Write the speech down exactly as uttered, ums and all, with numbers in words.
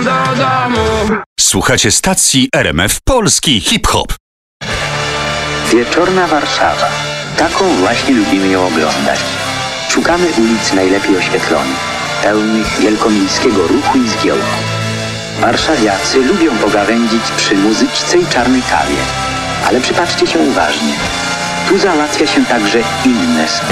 do domu. Słuchacie stacji R M F Polski Hip-Hop. Wieczorna Warszawa. Taką właśnie lubimy ją oglądać. Szukamy ulic najlepiej oświetlonych, pełnych wielkomiejskiego ruchu i zgiełku. Warszawiacy lubią pogawędzić przy muzyczce i czarnej kawie. Ale przypatrzcie się uważnie. Tu załatwia się także inne sprawy.